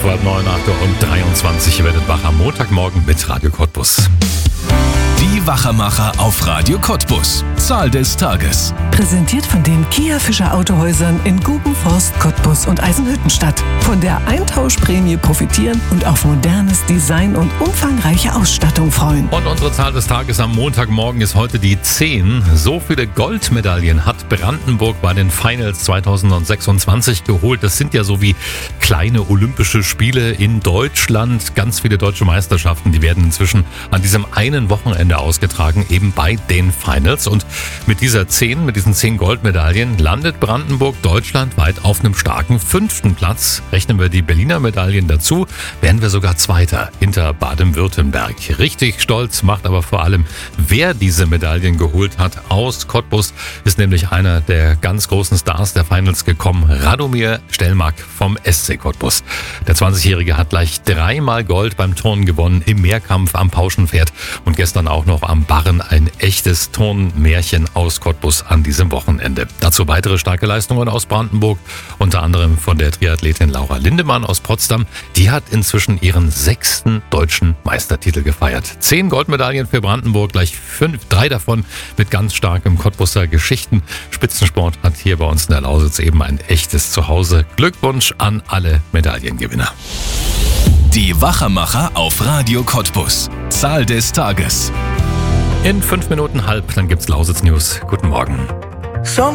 vor 9:23 Uhr werdet wach am Montagmorgen mit Radio Cottbus. Die Wachermacher auf Radio Cottbus. Zahl des Tages. Präsentiert von den Kia Fischer Autohäusern in Gubenforst, Cottbus und Eisenhüttenstadt. Von der Eintauschprämie profitieren und auf modernes Design und umfangreiche Ausstattung freuen. Und unsere Zahl des Tages am Montagmorgen ist heute die 10. So viele Goldmedaillen hat Brandenburg bei den Finals 2026 geholt. Das sind ja so wie kleine Olympische Spiele in Deutschland. Ganz viele deutsche Meisterschaften, die werden inzwischen an diesem einen Wochenende ausgetragen, eben bei den Finals. Und mit diesen 10 Goldmedaillen landet Brandenburg deutschlandweit auf einem starken 5. Platz. Rechnen wir die Berliner Medaillen dazu, wären wir sogar Zweiter hinter Baden-Württemberg. Richtig stolz macht aber vor allem, wer diese Medaillen geholt hat. Aus Cottbus ist nämlich einer der ganz großen Stars der Finals gekommen, Radomir Stellmark vom SC Cottbus. Der 20-Jährige hat gleich 3-mal Gold beim Turnen gewonnen, im Mehrkampf am Pauschenpferd und gestern auch noch am Barren, ein echtes Turnmärchen aus Cottbus an diesem Wochenende. Dazu weitere starke Leistungen aus Brandenburg, unter anderem von der Triathletin Laura Lindemann aus Potsdam. Die hat inzwischen ihren 6. deutschen Meistertitel gefeiert. 10 Goldmedaillen für Brandenburg, gleich 3 davon mit ganz starkem Cottbuser Geschichten. Spitzensport hat hier bei uns in der Lausitz eben ein echtes Zuhause. Glückwunsch an alle Medaillengewinner. Die Wachermacher auf Radio Cottbus. Zahl des Tages. In 5 Minuten halb, dann gibt's Lausitz News. Guten Morgen.